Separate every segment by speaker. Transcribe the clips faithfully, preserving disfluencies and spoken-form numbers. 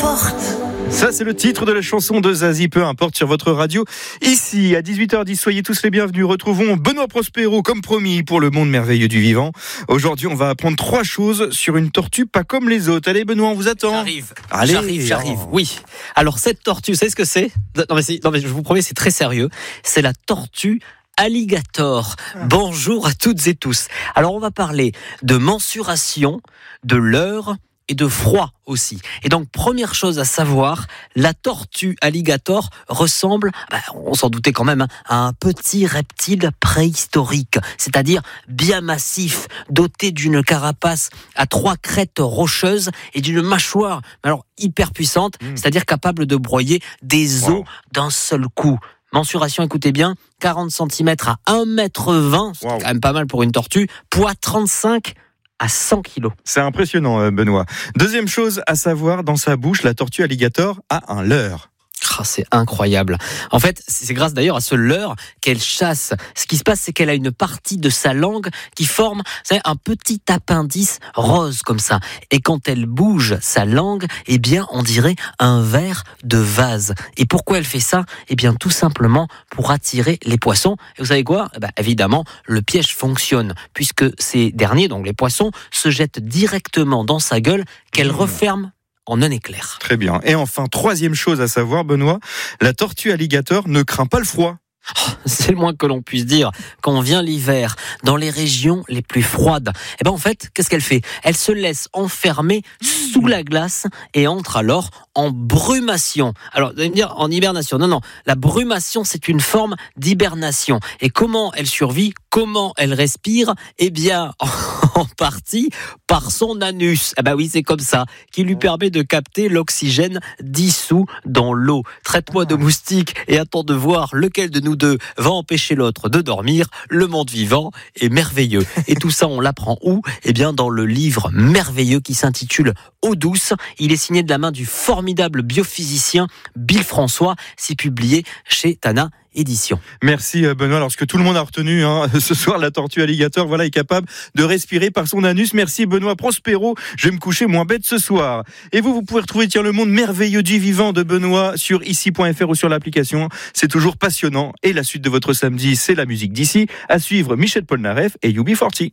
Speaker 1: importe.
Speaker 2: Ça, c'est le titre de la chanson de Zazie, peu importe, sur votre radio. Ici, à dix-huit heures dix, soyez tous les bienvenus. Retrouvons Benoît Prospero, comme promis, pour le monde merveilleux du vivant. Aujourd'hui, on va apprendre trois choses sur une tortue pas comme les autres. Allez, Benoît, on vous attend.
Speaker 3: J'arrive,
Speaker 2: Allez,
Speaker 3: j'arrive, j'arrive, oui. Alors, cette tortue, vous savez ce que c'est ? non mais, c'est non, mais je vous promets, c'est très sérieux. C'est la tortue alligator. Bonjour à toutes et tous. Alors, on va parler de mensuration, de l'heure et de froid aussi. Et donc, première chose à savoir, la tortue alligator ressemble, ben, on s'en doutait quand même, hein, à un petit reptile préhistorique, c'est-à-dire bien massif, doté d'une carapace à trois crêtes rocheuses et d'une mâchoire alors hyper puissante, mmh. c'est-à-dire capable de broyer des os wow. d'un seul coup. Mensuration, écoutez bien, quarante centimètres à un mètre vingt, c'est wow. quand même pas mal pour une tortue, poids trente-cinq à cent kilos.
Speaker 2: C'est impressionnant, Benoît. Deuxième chose à savoir, dans sa bouche, la tortue alligator a un leurre.
Speaker 3: Oh, c'est incroyable. En fait, c'est grâce d'ailleurs à ce leurre qu'elle chasse. Ce qui se passe, c'est qu'elle a une partie de sa langue qui forme, vous savez, un petit appendice rose comme ça. Et quand elle bouge sa langue, eh bien, on dirait un verre de vase. Et pourquoi elle fait ça ? Eh bien, tout simplement pour attirer les poissons. Et vous savez quoi ? Eh bien, évidemment, le piège fonctionne puisque ces derniers, donc les poissons, se jettent directement dans sa gueule qu'elle mmh. referme en un éclair.
Speaker 2: Très bien. Et enfin, troisième chose à savoir, Benoît, la tortue alligator ne craint pas le froid.
Speaker 3: Oh, c'est le moins que l'on puisse dire. Quand vient l'hiver, dans les régions les plus froides, eh ben en fait, qu'est-ce qu'elle fait ? Elle se laisse enfermer sous la glace et entre alors en brumation. Alors, vous allez me dire, en hibernation. Non, non. La brumation, c'est une forme d'hibernation. Et comment elle survit ? Comment elle respire ? Eh bien, en partie par son anus. Ah bah oui, c'est comme ça, qui lui permet de capter l'oxygène dissous dans l'eau. Traite-moi de moustique et attends de voir lequel de nous deux va empêcher l'autre de dormir. Le monde vivant est merveilleux. Et tout ça, on l'apprend où ? Eh bien, dans le livre merveilleux qui s'intitule Eau douce. Il est signé de la main du formidable biophysicien Bill François. C'est publié chez Tana Édition.
Speaker 2: Merci Benoît. Alors, ce que tout le monde a retenu hein, ce soir, la tortue alligator, voilà, est capable de respirer par son anus. Merci Benoît Prospero. Je vais me coucher moins bête ce soir. Et vous, vous pouvez retrouver tiens, le monde merveilleux du vivant de Benoît sur ici point f r ou sur l'application. C'est toujours passionnant. Et la suite de votre samedi, c'est la musique d'ici. À suivre, Michel Polnareff et U B quarante.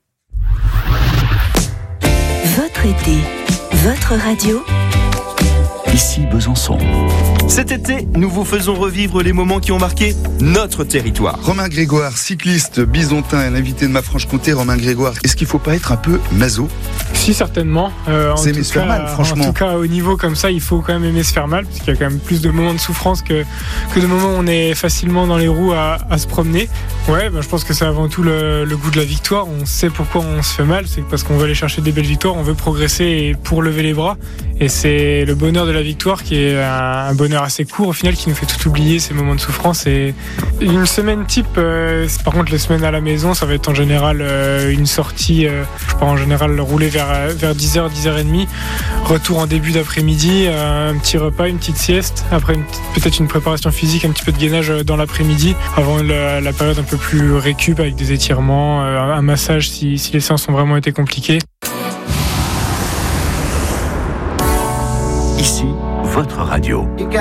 Speaker 1: Votre été, votre radio.
Speaker 4: Ici Besançon.
Speaker 2: Cet été, nous vous faisons revivre les moments qui ont marqué notre territoire.
Speaker 5: Romain Grégoire, cycliste bisontin et l'invité de ma Franche-Comté. Romain Grégoire, est-ce qu'il ne faut pas être un peu maso ?
Speaker 6: Si, certainement. Euh,
Speaker 5: C'est aimer se faire mal, franchement.
Speaker 6: En tout cas, au niveau comme ça, il faut quand même aimer se faire mal, parce qu'il y a quand même plus de moments de souffrance que, que de moments où on est facilement dans les roues à, à se promener. Ouais, bah, je pense que c'est avant tout le, le goût de la victoire. On sait pourquoi on se fait mal, c'est parce qu'on veut aller chercher des belles victoires, on veut progresser et pour lever les bras. Et c'est le bonheur de la victoire qui est un, un bonheur assez court au final, qui nous fait tout oublier, ces moments de souffrance. Et une semaine type, euh, par contre les semaines à la maison, ça va être en général euh, une sortie, euh, je pars en général rouler vers, vers dix heures, dix heures trente, retour en début d'après-midi, euh, un petit repas, une petite sieste, après une, peut-être une préparation physique, un petit peu de gainage dans l'après-midi, avant la, la période un peu plus récup avec des étirements, euh, un massage si, si les séances ont vraiment été compliquées.
Speaker 4: Ici, votre radio.